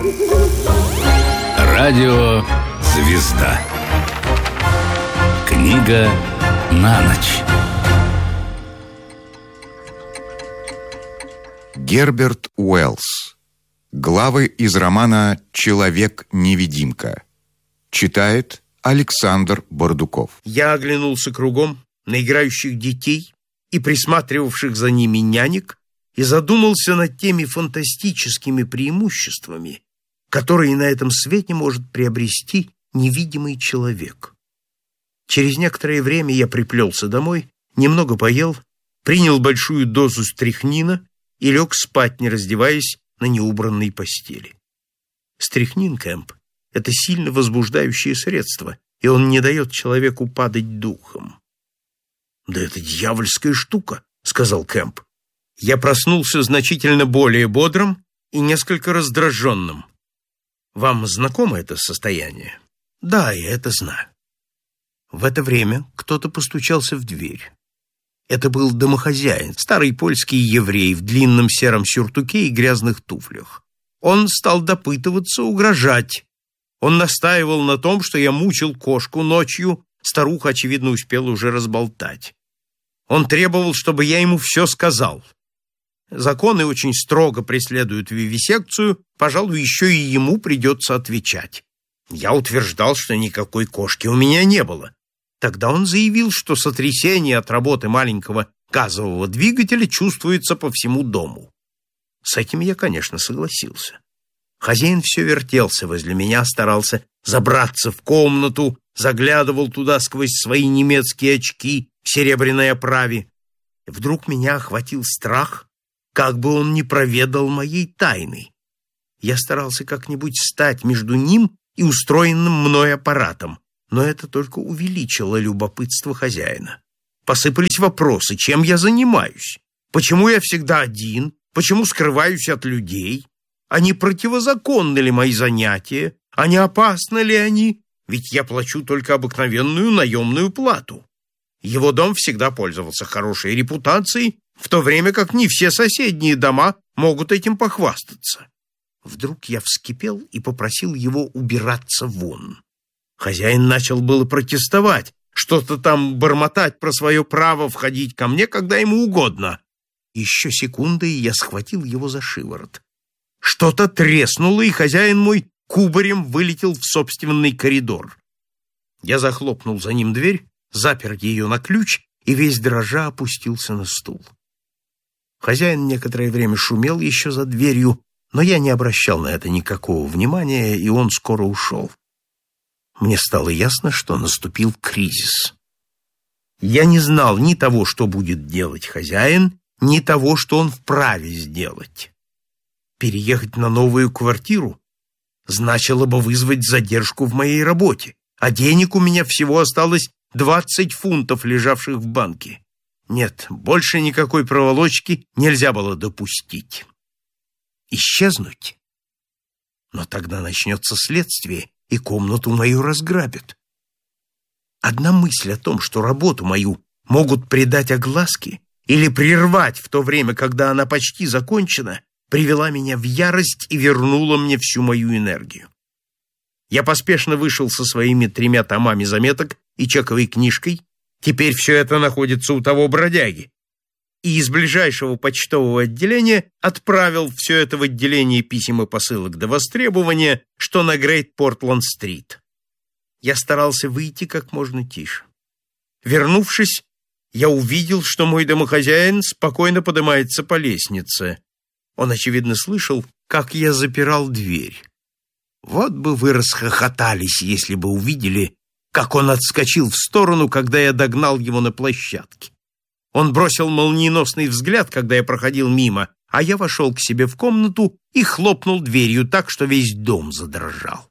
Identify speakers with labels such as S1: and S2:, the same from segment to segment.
S1: Радио «Звезда». Книга на ночь.
S2: Герберт Уэллс. Главы из романа «Человек-невидимка». Читает Александр Бордуков.
S3: Я оглянулся кругом на играющих детей и присматривавших за ними нянек и задумался над теми фантастическими преимуществами, которые на этом свете может приобрести невидимый человек. Через некоторое время я приплелся домой, немного поел, принял большую дозу стрихнина и лег спать, не раздеваясь, на неубранной постели. Стрихнин, Кэмп, — это сильно возбуждающее средство, и он не дает человеку падать духом. «Да это дьявольская штука», — сказал Кэмп. Я проснулся значительно более бодрым и несколько раздраженным. Вам знакомо это состояние? Да, я это знаю. В это время кто-то постучался в дверь. Это был домохозяин, старый польский еврей в длинном сером сюртуке и грязных туфлях. Он стал допытываться, угрожать. Он настаивал на том, что я мучил кошку ночью, старуха, очевидно, успела уже разболтать. Он требовал, чтобы я ему все сказал. Законы очень строго преследуют вивисекцию, пожалуй, еще и ему придется отвечать. Я утверждал, что никакой кошки у меня не было. Тогда он заявил, что сотрясение от работы маленького газового двигателя чувствуется по всему дому. С этим я, конечно, согласился. Хозяин все вертелся возле меня, старался забраться в комнату, заглядывал туда сквозь свои немецкие очки в серебряной оправе. И вдруг меня охватил страх, как бы он не проведал моей тайны. Я старался как-нибудь стать между ним и устроенным мной аппаратом, но это только увеличило любопытство хозяина. Посыпались вопросы, чем я занимаюсь, почему я всегда один, почему скрываюсь от людей, а не противозаконны ли мои занятия, а не опасны ли они, ведь я плачу только обыкновенную наемную плату. Его дом всегда пользовался хорошей репутацией, в то время как не все соседние дома могут этим похвастаться. Вдруг я вскипел и попросил его убираться вон. Хозяин начал было протестовать, что-то там бормотать про свое право входить ко мне, когда ему угодно. Еще секунды, и я схватил его за шиворот. Что-то треснуло, и хозяин мой кубарем вылетел в собственный коридор. Я захлопнул за ним дверь, запер ее на ключ и весь дрожа опустился на стул. Хозяин некоторое время шумел еще за дверью, но я не обращал на это никакого внимания, и он скоро ушел. Мне стало ясно, что наступил кризис. Я не знал ни того, что будет делать хозяин, ни того, что он вправе сделать. Переехать на новую квартиру значило бы вызвать задержку в моей работе, а денег у меня всего осталось 20 фунтов, лежавших в банке. Нет, больше никакой проволочки нельзя было допустить. Исчезнуть? Но тогда начнется следствие, и комнату мою разграбят. Одна мысль о том, что работу мою могут придать огласке или прервать в то время, когда она почти закончена, привела меня в ярость и вернула мне всю мою энергию. Я поспешно вышел со своими 3 томами заметок и чековой книжкой. Теперь все это находится у того бродяги. И из ближайшего почтового отделения отправил все это в отделение писем и посылок до востребования, что на Грейт-Портленд-стрит. Я старался выйти как можно тише. Вернувшись, я увидел, что мой домохозяин спокойно поднимается по лестнице. Он, очевидно, слышал, как я запирал дверь. Вот бы вы расхохотались, если бы увидели, как он отскочил в сторону, когда я догнал его на площадке. Он бросил молниеносный взгляд, когда я проходил мимо, а я вошел к себе в комнату и хлопнул дверью так, что весь дом задрожал.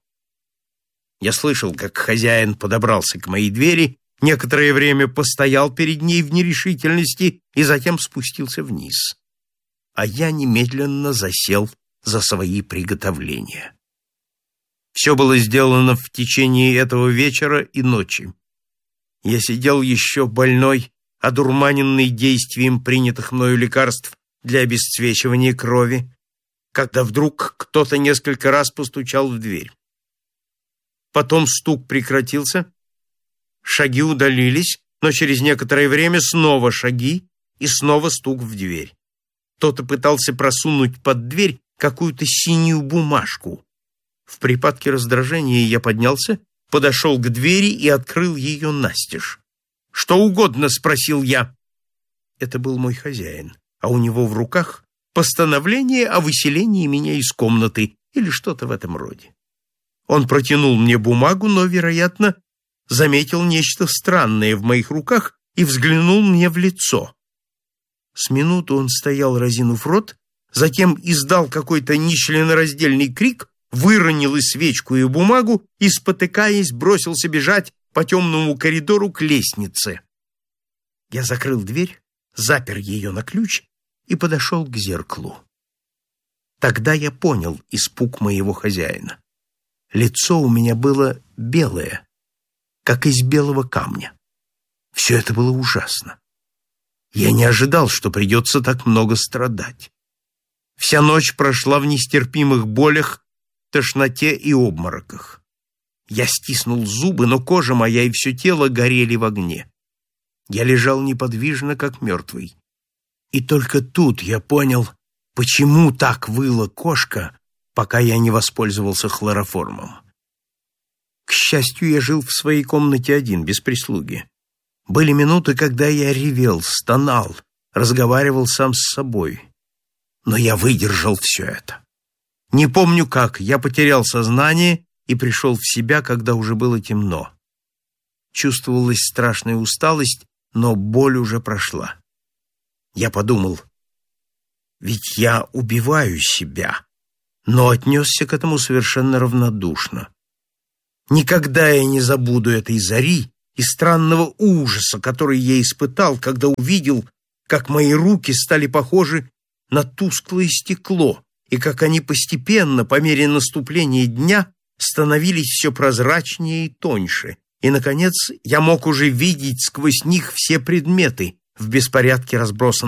S3: Я слышал, как хозяин подобрался к моей двери, некоторое время постоял перед ней в нерешительности и затем спустился вниз. А я немедленно засел за свои приготовления. Все было сделано в течение этого вечера и ночи. Я сидел еще больной, одурманенный действием принятых мною лекарств для обесцвечивания крови. когда вдруг кто-то несколько раз постучал в дверь. Потом стук прекратился, шаги удалились, но через некоторое время снова шаги и снова стук в дверь. Кто-то пытался просунуть под дверь какую-то синюю бумажку. В припадке раздражения я поднялся, подошел к двери и открыл ее настежь. «Что угодно?» — спросил я. Это был мой хозяин, а у него в руках постановление о выселении меня из комнаты или что-то в этом роде. Он протянул мне бумагу, но, вероятно, заметил нечто странное в моих руках и взглянул мне в лицо. С минуту он стоял, разинув рот, затем издал какой-то нечленораздельный крик, выронил и свечку, и бумагу и, спотыкаясь, бросился бежать по темному коридору к лестнице. Я закрыл дверь, запер ее на ключ и подошел к зеркалу. Тогда я понял испуг моего хозяина. Лицо у меня было белое, как из белого камня. Все это было ужасно. Я не ожидал, что придется так много страдать. Вся ночь прошла в нестерпимых болях, тошноте и обмороках. Я стиснул зубы, но кожа моя и все тело горели в огне. Я лежал неподвижно, как мертвый. И только тут я понял, почему так выла кошка, пока я не воспользовался хлороформом. К счастью, я жил в своей комнате один, без прислуги. Были минуты, когда я ревел, стонал, разговаривал сам с собой. Но я выдержал все это. Не помню как, я потерял сознание и пришел в себя, когда уже было темно. Чувствовалась страшная усталость, но боль уже прошла. Я подумал, ведь я убиваю себя, но отнесся к этому совершенно равнодушно. Никогда я не забуду этой зари и странного ужаса, который я испытал, когда увидел, как мои руки стали похожи на тусклое стекло, и как они постепенно, по мере наступления дня, становились все прозрачнее и тоньше, и, наконец, я мог уже видеть сквозь них все предметы в беспорядке разбросанных